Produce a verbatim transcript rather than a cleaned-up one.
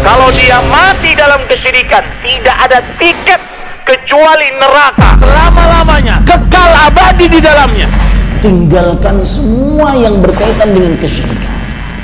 Kalau dia mati dalam kesyirikan, tidak ada tiket kecuali neraka selama-lamanya, kekal abadi di dalamnya. Tinggalkan semua yang berkaitan dengan kesyirikan.